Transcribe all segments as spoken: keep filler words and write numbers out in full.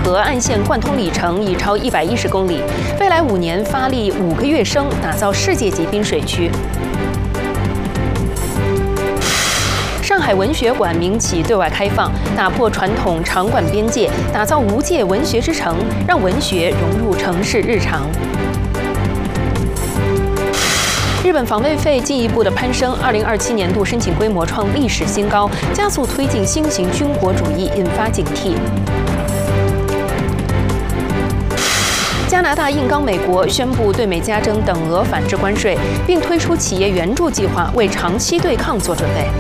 河岸线贯通里程已超一百一十公里，未来五年发力五个月升，打造世界级滨水区。上海文学馆民企对外开放，打破传统场馆边界，打造无界文学之城，让文学融入城市日常。日本防卫费进一步的攀升，二零二七年度申请规模创历史新高，加速推进新型军国主义，引发警惕。加拿大硬刚美国，宣布对美加征等额反制关税，并推出企业援助计划，为长期对抗做准备。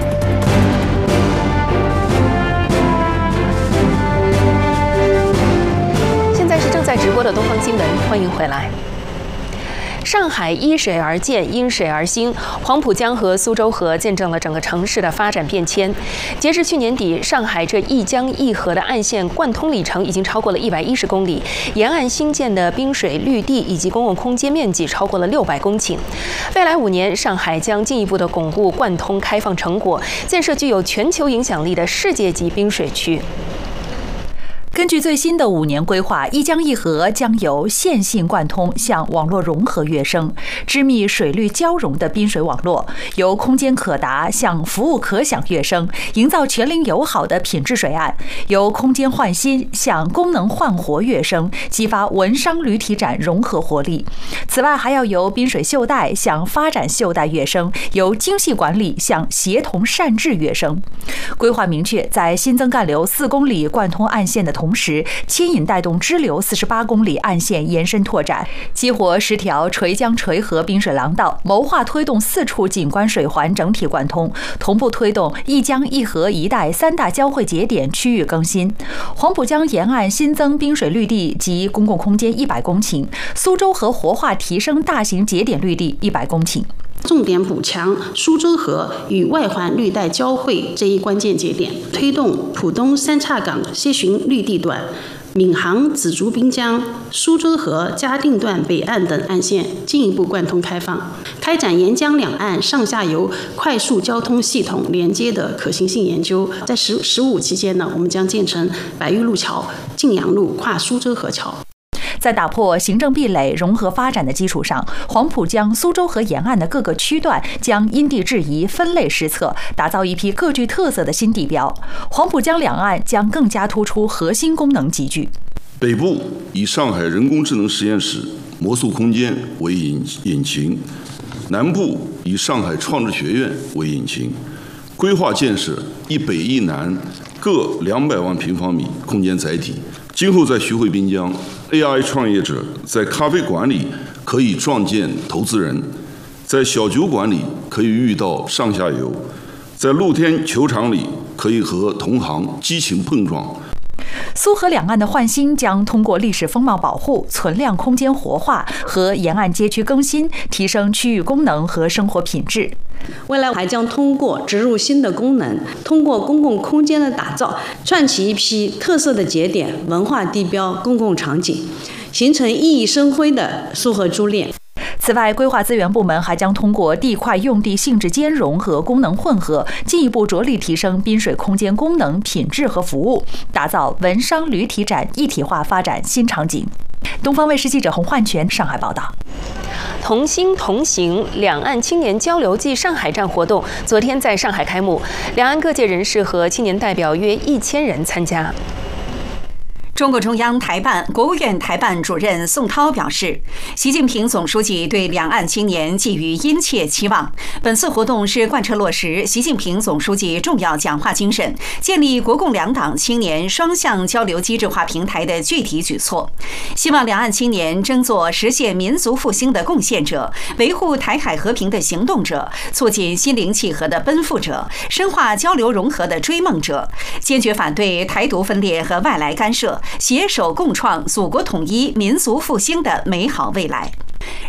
现在是正在直播的东方新闻，欢迎回来。上海依水而建，因水而兴，黄浦江和苏州河见证了整个城市的发展变迁。截至去年底，上海这一江一河的岸线贯通里程已经超过了一百一十公里，沿岸新建的滨水绿地以及公共空间面积超过了六百公顷。未来五年，上海将进一步的巩固贯通开放成果，建设具有全球影响力的世界级滨水区。 根据最新的五年规划，一江一河将由线性贯通向网络融合跃升，织密水绿交融的滨水网络由空间可达向服务可享跃升，营造全龄友好的品质水岸；由空间焕新向功能焕活跃升，激发文商旅体展融合活力。此外，还要由滨水袖带向发展袖带跃升，由精细管理向协同善治跃升。规划明确，在新增干流四公里贯通岸线的同时，牵引带动支流四十八公里岸线延伸拓展，激活十条垂江垂河滨水廊道，谋划推动四处景观水环整体贯通，同步推动一江一河一带三大交汇节点区域更新。黄浦江沿岸新增滨水绿地及公共空间一百公顷，苏州河活化提升大型节点绿地一百公顷。 重点补强苏州河与外环绿带交汇这一关键节点，推动浦东三岔港西巡绿地段、闵行紫竹滨江、苏州河嘉定段北岸等岸线进一步贯通开放，开展沿江两岸上下游快速交通系统连接的可行性研究。在十十五期间呢，我们将建成白玉路桥、晋阳路跨苏州河桥。 在打破行政壁垒、融合发展的基础上，黄浦江、苏州河沿岸的各个区段将因地制宜、分类施策，打造一批各具特色的新地标。黄浦江两岸将更加突出核心功能集聚。 北部以上海人工智能实验室、魔术空间为引引擎，南部以上海创智学院为引擎，规划建设一北一南各两百万平方米空间载体。今后在徐汇滨江 ，A I 创业者在咖啡馆里可以撞见投资人，在小酒馆里可以遇到上下游，在露天球场里可以和同行激情碰撞。 苏河两岸的焕新将通过历史风貌保护、存量空间活化和沿岸街区更新，提升区域功能和生活品质。 未来还将通过植入新的功能，通过公共空间的打造，串起一批特色的节点、文化地标、公共场景，形成熠熠生辉的苏河珠链。 此外，规划资源部门还将通过地块用地性质兼容和功能混合，进一步着力提升滨水空间功能、品质和服务，打造文商旅体展一体化发展新场景。东方卫视记者洪焕全上海报道。 同心同行两岸青年交流暨上海站活动昨天在上海开幕，两岸各界人士和青年代表约一千人参加。 中共中央台办、国务院台办主任宋涛表示，习近平总书记对两岸青年寄予殷切期望。本次活动是贯彻落实习近平总书记重要讲话精神，建立国共两党青年双向交流机制化平台的具体举措。希望两岸青年争做实现民族复兴的贡献者，维护台海和平的行动者，促进心灵契合的奔赴者，深化交流融合的追梦者，坚决反对台独分裂和外来干涉，携手共创祖国统一、民族复兴的美好未来。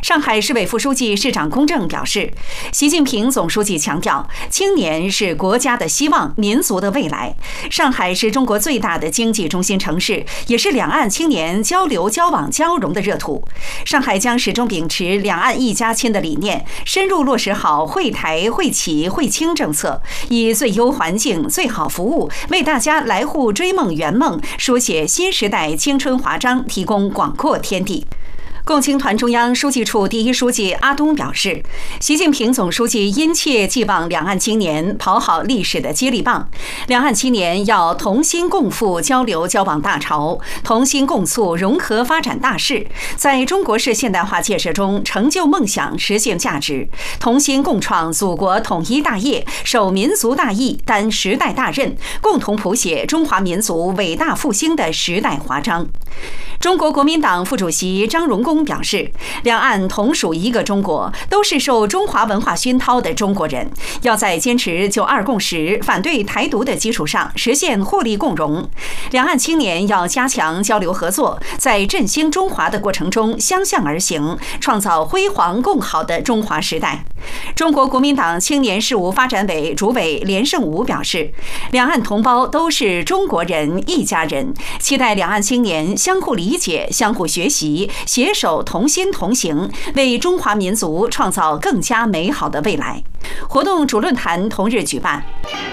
上海市委副书记、市长龚正表示，习近平总书记强调，青年是国家的希望，民族的未来。上海是中国最大的经济中心城市，也是两岸青年交流、交往、交融的热土。上海将始终秉持两岸一家亲的理念，深入落实好惠台、惠企、惠青政策，以最优环境、最好服务，为大家来沪追梦圆梦，书写新时代青春华章，提供广阔天地。共青团中央书记处第一书记阿东表示，习近平总书记殷切寄望两岸青年跑好历史的接力棒，两岸青年要同心共赴交流交往大潮，同心共促融合发展大势，在中国式现代化建设中成就梦想，实现价值，同心共创祖国统一大业，守民族大义，担时代大任，共同谱写中华民族伟大复兴的时代华章。中国国民党副主席张荣恭表示，两岸同属一个中国，都是受中华文化熏陶的中国人，要在坚持九二共识、反对台独的基础上，实现互利共荣。两岸青年要加强交流合作，在振兴中华的过程中相向而行，创造辉煌共好的中华时代。中国国民党青年事务发展委主委连胜武表示，两岸同胞都是中国人，一家人，期待两岸青年相互理解、相互学习，携手同心同行，为中华民族创造更加美好的未来。活动主论坛同日举办，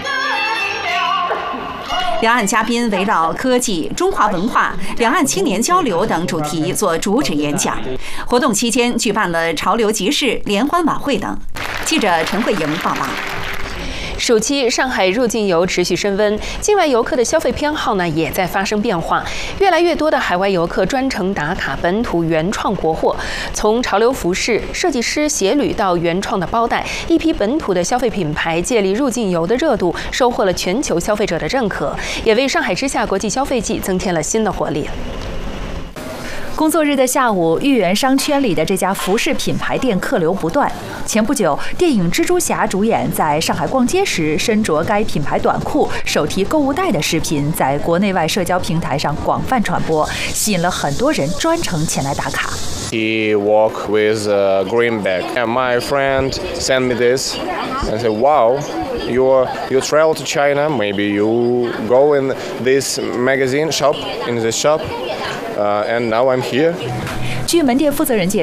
两岸嘉宾围绕科技、中华文化、两岸青年交流等主题做主旨演讲。活动期间举办了潮流集市、联欢晚会等。记者陈慧莹报道。 暑期上海入境游持续升温，境外游客的消费偏好呢也在发生变化。越来越多的海外游客专程打卡本土原创国货，从潮流服饰、设计师鞋履到原创的包袋，一批本土的消费品牌借力入境游的热度，收获了全球消费者的认可，也为上海之夏国际消费季增添了新的活力。 工作日的下午，豫园商圈里的这家服饰品牌店客流不断。前不久，电影《蜘蛛侠》主演在上海逛街时身着该品牌短裤、手提购物袋的视频，在国内外社交平台上广泛传播，吸引了很多人专程前来打卡。 He walked with a green bag, and my friend sent me this, and said, "Wow, you you travel to China? Maybe you go in this magazine shop, in this shop." Uh, and now I'm here. 据门店负责人介